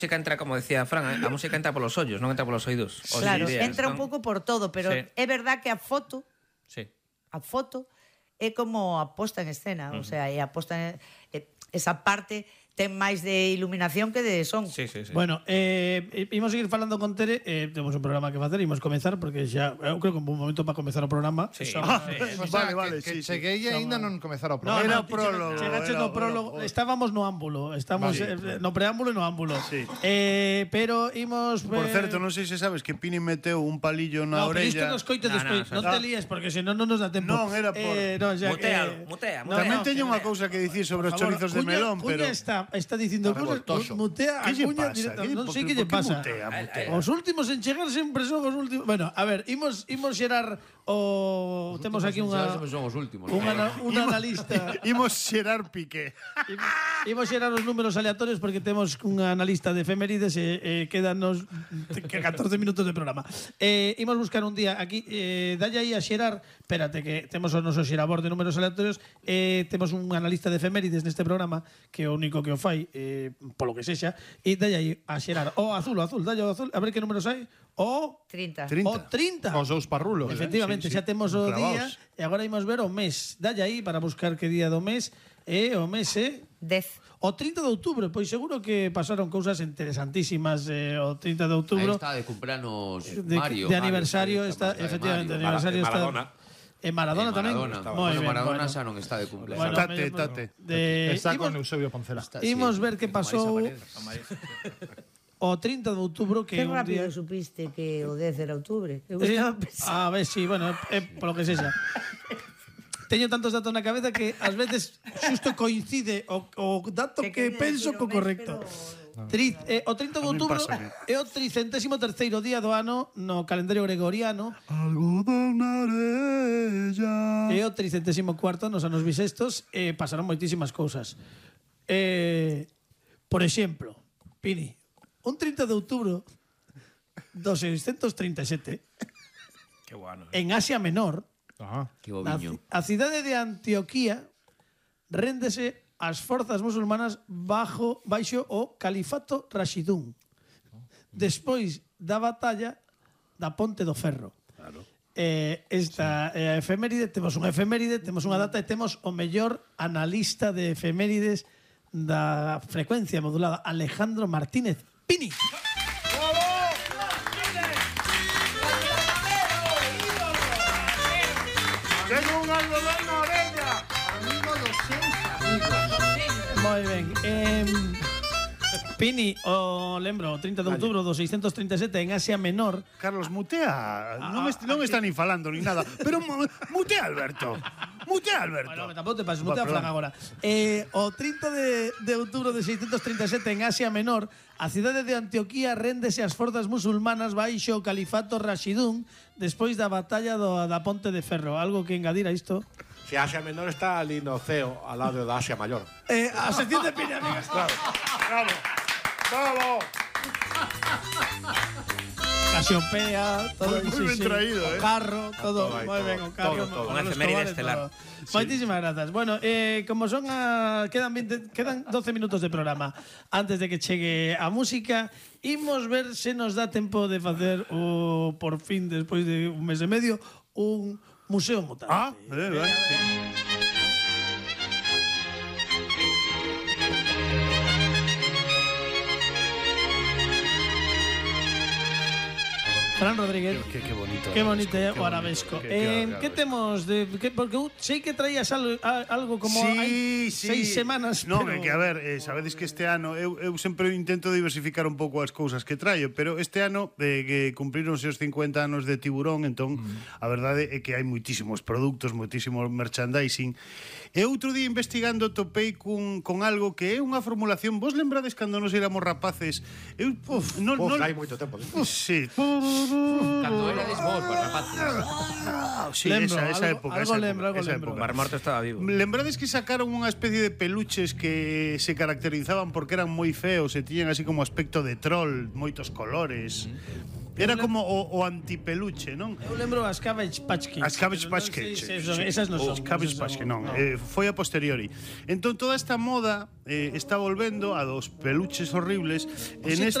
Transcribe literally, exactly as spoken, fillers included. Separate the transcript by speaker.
Speaker 1: música entra, como decía Fran, a música entra polos ollos, non entra polos oídos.
Speaker 2: Claro, entra un pouco por todo, pero
Speaker 1: sí.
Speaker 2: é verdad que a foto,
Speaker 1: sí.
Speaker 2: a foto é como a posta en escena, uh -huh. o sea, é a posta en, é, esa parte ten máis de iluminación que de son.
Speaker 1: Sí, sí, sí.
Speaker 3: Bueno, eh, imos seguir falando con Tere, eh, temos un programa que facer, imos comezar, porque xa, eu creo que é un bom momento para comezar o programa.
Speaker 1: Sí,
Speaker 3: Xa,
Speaker 1: ah,
Speaker 3: sí.
Speaker 4: O sea, vale, vale, que, que sí, cheguei sí. e aínda non comezar o programa.
Speaker 3: No, no,
Speaker 4: era prólogo.
Speaker 3: Chegache no prólogo, estábamos no ámbulo, estamos
Speaker 4: vale.
Speaker 3: eh, no preámbulo e no ámbulo.
Speaker 4: Sí.
Speaker 3: Eh, pero imos
Speaker 4: Por
Speaker 3: eh...
Speaker 4: certo, non sei se sabes que Pini meteu un palillo na
Speaker 3: no,
Speaker 4: orella.
Speaker 3: No, pero isto nos coite
Speaker 1: no,
Speaker 3: despois,
Speaker 1: no,
Speaker 3: non
Speaker 1: no.
Speaker 3: te líes porque senón non nos dá tempo.
Speaker 4: Non, era por
Speaker 3: eh, no, xa,
Speaker 1: mutea,
Speaker 3: eh,
Speaker 1: mutea,
Speaker 3: no,
Speaker 4: Tamén
Speaker 3: no,
Speaker 4: teño
Speaker 3: no,
Speaker 4: unha cousa que dicir sobre os
Speaker 3: favor,
Speaker 4: chorizos de
Speaker 3: Cuña,
Speaker 4: melón,
Speaker 3: Cuña
Speaker 4: pero
Speaker 3: está está dicindo cousas, mutea a
Speaker 4: Que lle
Speaker 3: Cuña
Speaker 4: pasa?
Speaker 3: directa,
Speaker 4: Que-
Speaker 3: non sei
Speaker 4: por-
Speaker 3: que lle
Speaker 4: por
Speaker 3: pasa.
Speaker 4: mutea, mutea?
Speaker 3: Os últimos en chegar sempre son os últimos. Bueno, a ver, imos imos xerar o
Speaker 5: Os
Speaker 3: temos
Speaker 5: últimos
Speaker 3: aquí
Speaker 5: en
Speaker 3: unha
Speaker 5: chegar sempre son os últimos.
Speaker 3: un,
Speaker 5: ¿no?
Speaker 3: ana, un analista.
Speaker 4: Imos xerar Piqué.
Speaker 3: Imos xerar os números aleatorios porque temos un analista de efemérides e eh, quedanos catorce minutos de programa. Eh, imos buscar un día aquí, eh, dalle aí a xerar, espérate que temos o noso xerabor de números aleatorios, eh, temos un analista de efemérides neste programa que é o único que o fai, eh, polo que sexa, e dalle aí a xerar o azul, o azul, dalle o azul, a ver que números hai. O
Speaker 2: trinta.
Speaker 4: trinta.
Speaker 3: O trinta.
Speaker 6: Os dous parrulos.
Speaker 3: Efectivamente,
Speaker 4: Sí, sí.
Speaker 3: xa temos o día
Speaker 4: Clavaos.
Speaker 3: e agora imos ver o mes. Dalle aí para buscar que día do mes e o mes é
Speaker 2: dez.
Speaker 3: o trinta de outubro, pois seguro que pasaron cousas interesantísimas eh, o trinta de
Speaker 5: Aí
Speaker 3: outubro.
Speaker 5: está de cumpleanos
Speaker 3: de,
Speaker 5: Mario.
Speaker 3: de aniversario
Speaker 5: Mario,
Speaker 3: está,
Speaker 5: está
Speaker 3: efectivamente, de
Speaker 5: Mario.
Speaker 3: aniversario
Speaker 6: Mara-
Speaker 3: está.
Speaker 6: Maradona.
Speaker 3: E Maradona
Speaker 5: Eh,
Speaker 3: tamén.
Speaker 5: Maradona.
Speaker 3: Moi
Speaker 5: Bueno,
Speaker 3: ben,
Speaker 5: Maradona
Speaker 3: bueno.
Speaker 5: xa non está de cumpleaños.
Speaker 3: Bueno,
Speaker 4: Tate,
Speaker 3: mellor-
Speaker 4: tate.
Speaker 3: De,
Speaker 6: Está con
Speaker 3: imos,
Speaker 6: Eusebio Poncela.
Speaker 5: Está-
Speaker 3: imos
Speaker 5: sí,
Speaker 3: ver que
Speaker 5: como esa
Speaker 3: pasou
Speaker 5: parede.
Speaker 3: o trinta de outubro, que
Speaker 2: Que
Speaker 3: é un
Speaker 2: rápido
Speaker 3: día.
Speaker 2: supiste que o dez era outubro. Eu
Speaker 3: Eh,
Speaker 2: estaba pensando.
Speaker 3: a ver, sí, bueno, é polo que sexa. Teño tantos datos na cabeza que ás veces xusto coincide o, o dato
Speaker 2: Que
Speaker 3: que,
Speaker 2: quería
Speaker 3: penso
Speaker 2: decir o
Speaker 3: co
Speaker 2: mes,
Speaker 3: correcto.
Speaker 2: pero-
Speaker 3: Tri, eh, o trinta de
Speaker 4: A min
Speaker 3: outubro
Speaker 4: pásame.
Speaker 3: é o tricentésimo terceiro día do ano no calendario gregoriano
Speaker 4: Algodón na orella.
Speaker 3: e o tricentésimo cuarto nos anos bisestos e pasaron moitísimas cousas. Eh, por exemplo, Pini, un trinta de outubro do seiscentos trinta e sete
Speaker 1: Qué bueno.
Speaker 3: en Asia Menor,
Speaker 6: Ah.
Speaker 5: Que
Speaker 3: a,
Speaker 5: boviño.
Speaker 3: a cidade de Antioquía réndese ás forzas musulmanas bajo baixo o Califato Rashidún. Despois da batalla da Ponte do Ferro. Claro. Eh, esta é a efeméride, temos unha efeméride, temos unha data e temos o mellor analista de efemérides da frecuencia modulada, Alejandro Martínez Pini.
Speaker 4: Tengo un algodón na orella.
Speaker 2: Amigo dos seus amigos.
Speaker 3: Moi ben. Eh, Pini, o lembro, o trinta de outubro do seiscentos trinta e sete en Asia Menor.
Speaker 4: Carlos, mutea. Non, est non está nin falando nin nada. Pero mu- mutea Alberto. Mutea Alberto.
Speaker 3: Bueno, tampouco te pases, non te
Speaker 4: Va,
Speaker 3: aflan
Speaker 4: perdón.
Speaker 3: agora. Eh, o trinta de, de outubro de seiscentos trinta e sete en Asia Menor, a cidade de Antioquía réndese ás forzas musulmanas baixo o Califato Rashidún despois da batalla do, da Ponte de Ferro. Algo que engadir a isto?
Speaker 6: Si Asia Menor está ali no ceo, al lado da Asia Mayor.
Speaker 3: Eh, a sección de Pini, amigas.
Speaker 4: Bravo. Bravo. Bravo.
Speaker 3: Casiopea, todo
Speaker 4: Moi- moi ben traído,
Speaker 3: o
Speaker 4: eh.
Speaker 3: carro, todo,
Speaker 6: Todo aí,
Speaker 3: moi
Speaker 6: todo,
Speaker 3: ben, o carro,
Speaker 6: todo, todo.
Speaker 3: o
Speaker 1: Unha
Speaker 3: los
Speaker 1: efeméride
Speaker 3: Escobares,
Speaker 1: estelar.
Speaker 3: todo. Moitísimas grazas. Bueno, eh, como son a, quedan veinte, quedan doce minutos de programa antes de que chegue a música, imos ver se nos dá tempo de facer o por fin despois de un mes e medio un museo mutante.
Speaker 4: Ah, eh, ben, sí.
Speaker 3: Fran Rodríguez.
Speaker 4: Qué, qué bonito.
Speaker 3: Qué bonito é
Speaker 4: Qué
Speaker 3: o
Speaker 4: bonito.
Speaker 3: arabesco.
Speaker 4: Qué-
Speaker 3: Eh,
Speaker 4: qué
Speaker 3: que temos de que porque eu sei que traías algo, algo como hai seis semanas,
Speaker 4: Non,
Speaker 3: pero
Speaker 4: é que a ver, eh, sabedes que este ano eu, eu sempre intento diversificar un pouco as cousas que traio, pero este ano eh, que cumprironse os cincuenta anos de Tiburón, entón mm. a verdade é que hai moitísimos produtos, moitísimo merchandising. E outro día investigando topei cun, con algo que é unha formulación. Vos lembrades cando nos éramos rapaces? Eu, uf, non,
Speaker 6: Uf,
Speaker 4: non,
Speaker 6: hai moito tempo.
Speaker 4: Sí.
Speaker 5: Cando erades vos, pues, rapaces.
Speaker 4: Ah, sí,
Speaker 3: Lembro,
Speaker 4: esa, esa
Speaker 3: algo-
Speaker 4: época,
Speaker 3: algo
Speaker 4: esa época,
Speaker 3: lembro, algo
Speaker 4: esa
Speaker 3: lembro.
Speaker 4: época.
Speaker 1: Mar Morto estaba vivo.
Speaker 4: Lembrades que sacaron unha especie de peluches que se caracterizaban porque eran moi feos e tiñan así como aspecto de troll, moitos colores. Era como o, o antipeluche, non?
Speaker 3: Eu lembro as Cabbage Patch Kids.
Speaker 4: As Cabbage
Speaker 3: pero non
Speaker 4: Patch
Speaker 3: sei
Speaker 4: Kids.
Speaker 3: se eso-
Speaker 4: sí.
Speaker 3: Esas non son.
Speaker 4: Os Cabbage
Speaker 3: esas
Speaker 4: Patch
Speaker 3: son-
Speaker 4: Kids, non.
Speaker 3: no.
Speaker 4: Eh, foi a posteriori. Entón, toda esta moda eh, está volvendo a dos peluches horribles. En
Speaker 3: Os
Speaker 4: este